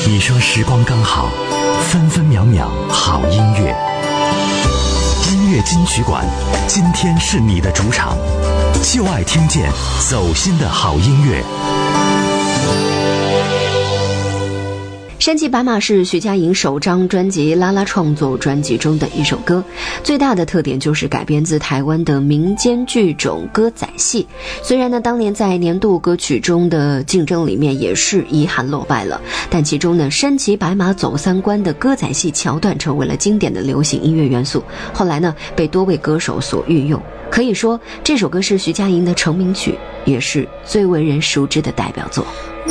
你说时光刚好，分分秒秒好音乐。音乐金曲馆，今天是你的主场，就爱听见走心的好音乐。 山崎白马是徐佳莹首张专辑《拉拉》创作专辑中的一首歌，最大的特点就是改编自台湾的民间剧种歌仔戏。虽然呢，当年在年度歌曲中的竞争里面也是遗憾落败了，但其中呢，山崎白马走三关的歌仔戏桥段成为了经典的流行音乐元素，后来呢，被多位歌手所运用。可以说，这首歌是徐佳莹的成名曲，也是最为人熟知的代表作。